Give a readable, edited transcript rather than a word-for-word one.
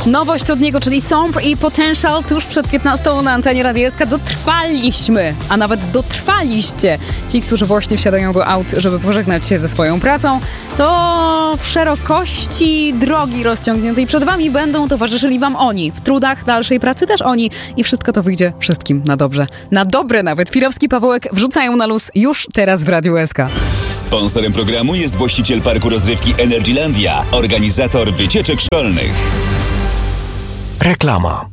Nowość od niego, czyli Sombr i Potential tuż przed 15 na antenie Radia SK. Dotrwaliśmy, a nawet dotrwaliście. Ci, którzy właśnie wsiadają do aut, żeby pożegnać się ze swoją pracą, to w szerokości drogi rozciągniętej przed wami będą towarzyszyli wam oni. W trudach dalszej pracy też oni. I wszystko to wyjdzie wszystkim na dobrze. Na dobre nawet. Pirowski, Pawełek wrzucają na luz już teraz w Radiu SK. Sponsorem programu jest właściciel parku rozrywki Energylandia, organizator wycieczek szkolnych. Reklama.